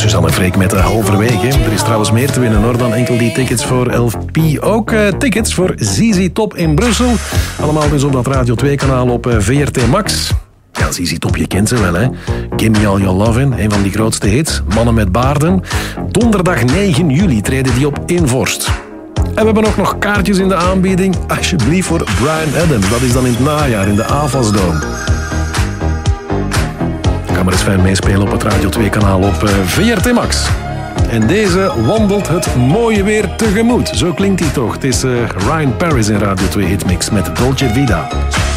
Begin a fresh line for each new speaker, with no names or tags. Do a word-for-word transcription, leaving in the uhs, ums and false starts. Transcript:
Suzanne en Freek met de halverwege. Er is trouwens meer te winnen hoor dan enkel die tickets voor L P. Ook uh, tickets voor Z Z Top in Brussel. Allemaal dus op dat Radio twee kanaal op uh, V R T Max. Ja, Z Z Top, je kent ze wel, hè. Give Me All Your Lovin', een van die grootste hits. Mannen met baarden. Donderdag negen juli treden die op in Vorst. En we hebben ook nog kaartjes in de aanbieding. Alsjeblieft voor Bryan Adams. Dat is dan in het najaar in de Avasdome. Ga maar eens fijn meespelen op het Radio twee kanaal op uh, V R T Max. En deze wandelt het mooie weer tegemoet. Zo klinkt hij toch. Het is uh, Ryan Paris in Radio twee Hitmix met Dolce Vita.